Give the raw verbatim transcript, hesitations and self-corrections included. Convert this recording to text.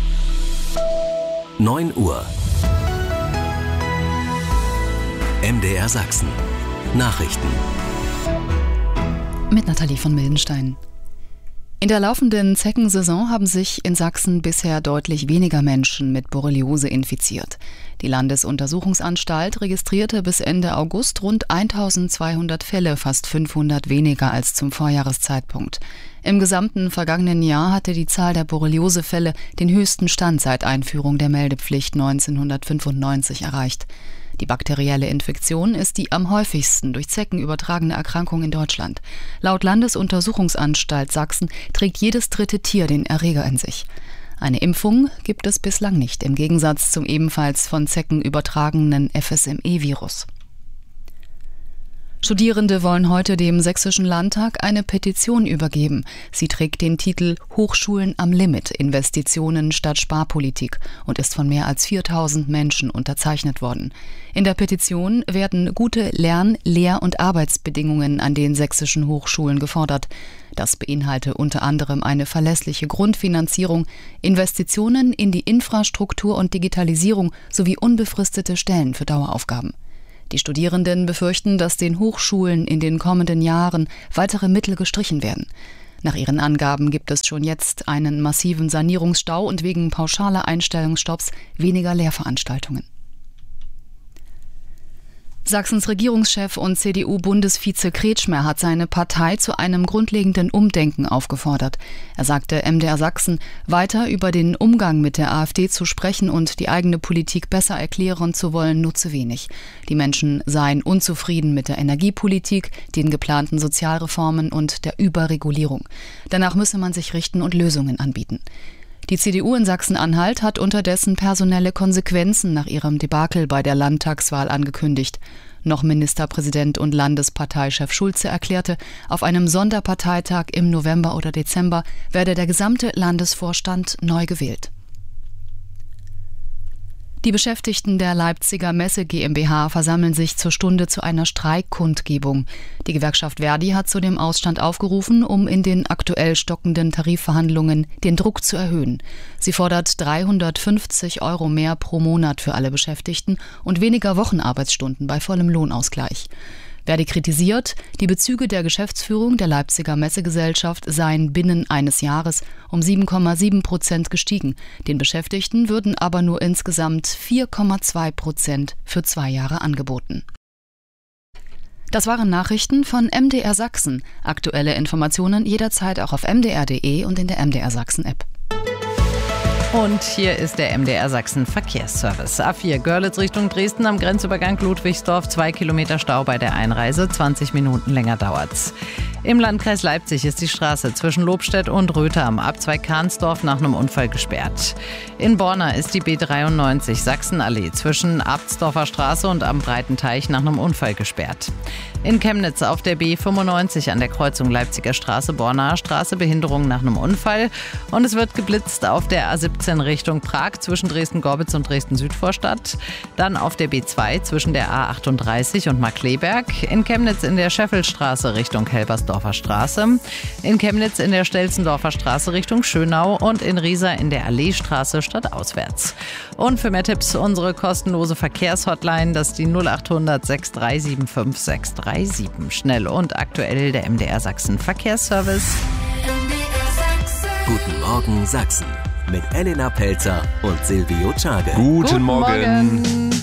neun Uhr. M D R Sachsen. Nachrichten. Mit Nathalie von Mildenstein. In der laufenden Zeckensaison haben sich in Sachsen bisher deutlich weniger Menschen mit Borreliose infiziert. Die Landesuntersuchungsanstalt registrierte bis Ende August rund eintausendzweihundert Fälle, fast fünfhundert weniger als zum Vorjahreszeitpunkt. Im gesamten vergangenen Jahr hatte die Zahl der Borreliosefälle den höchsten Stand seit Einführung der Meldepflicht neunzehnhundertfünfundneunzig erreicht. Die bakterielle Infektion ist die am häufigsten durch Zecken übertragene Erkrankung in Deutschland. Laut Landesuntersuchungsanstalt Sachsen trägt jedes dritte Tier den Erreger in sich. Eine Impfung gibt es bislang nicht, im Gegensatz zum ebenfalls von Zecken übertragenen F S M E-Virus. Studierende wollen heute dem Sächsischen Landtag eine Petition übergeben. Sie trägt den Titel »Hochschulen am Limit – Investitionen statt Sparpolitik« und ist von mehr als viertausend Menschen unterzeichnet worden. In der Petition werden gute Lern-, Lehr- und Arbeitsbedingungen an den sächsischen Hochschulen gefordert. Das beinhalte unter anderem eine verlässliche Grundfinanzierung, Investitionen in die Infrastruktur und Digitalisierung sowie unbefristete Stellen für Daueraufgaben. Die Studierenden befürchten, dass den Hochschulen in den kommenden Jahren weitere Mittel gestrichen werden. Nach ihren Angaben gibt es schon jetzt einen massiven Sanierungsstau und wegen pauschaler Einstellungsstopps weniger Lehrveranstaltungen. Sachsens Regierungschef und C D U-Bundesvize Kretschmer hat seine Partei zu einem grundlegenden Umdenken aufgefordert. Er sagte M D R Sachsen, weiter über den Umgang mit der AfD zu sprechen und die eigene Politik besser erklären zu wollen, nutze wenig. Die Menschen seien unzufrieden mit der Energiepolitik, den geplanten Sozialreformen und der Überregulierung. Danach müsse man sich richten und Lösungen anbieten. Die C D U in Sachsen-Anhalt hat unterdessen personelle Konsequenzen nach ihrem Debakel bei der Landtagswahl angekündigt. Noch Ministerpräsident und Landesparteichef Schulze erklärte, auf einem Sonderparteitag im November oder Dezember werde der gesamte Landesvorstand neu gewählt. Die Beschäftigten der Leipziger Messe GmbH versammeln sich zur Stunde zu einer Streikkundgebung. Die Gewerkschaft Verdi hat zu dem Ausstand aufgerufen, um in den aktuell stockenden Tarifverhandlungen den Druck zu erhöhen. Sie fordert dreihundertfünfzig Euro mehr pro Monat für alle Beschäftigten und weniger Wochenarbeitsstunden bei vollem Lohnausgleich. Verdi kritisiert, die Bezüge der Geschäftsführung der Leipziger Messegesellschaft seien binnen eines Jahres um sieben Komma sieben Prozent gestiegen. Den Beschäftigten würden aber nur insgesamt vier Komma zwei Prozent für zwei Jahre angeboten. Das waren Nachrichten von M D R Sachsen. Aktuelle Informationen jederzeit auch auf m d r punkt d e und in der M D R Sachsen App. Und hier ist der M D R Sachsen Verkehrsservice. A vier Görlitz Richtung Dresden am Grenzübergang Ludwigsdorf. Zwei Kilometer Stau bei der Einreise. zwanzig Minuten länger dauert's. Im Landkreis Leipzig ist die Straße zwischen Lobstedt und Röthe am Abzweig Kahnsdorf nach einem Unfall gesperrt. In Borna ist die B dreiundneunzig Sachsenallee zwischen Abtsdorfer Straße und am Breitenteich nach einem Unfall gesperrt. In Chemnitz auf der B fünfundneunzig an der Kreuzung Leipziger Straße, Bornaer Straße, Behinderung nach einem Unfall. Und es wird geblitzt auf der A siebzehn Richtung Prag zwischen Dresden-Gorbitz und Dresden-Südvorstadt. Dann auf der B zwei zwischen der A achtunddreißig und Markleberg. In Chemnitz in der Scheffelstraße Richtung Helbersdorfer Straße. In Chemnitz in der Stelzendorfer Straße Richtung Schönau und in Riesa in der Alleestraße stadtauswärts. Und für mehr Tipps unsere kostenlose Verkehrshotline, das ist die null achthundert sechs drei sieben fünf sechs drei sieben. Schnell und aktuell der M D R Sachsen Verkehrsservice. Guten Morgen Sachsen mit Elena Pelzer und Silvio Czage. Guten, Guten Morgen. Morgen.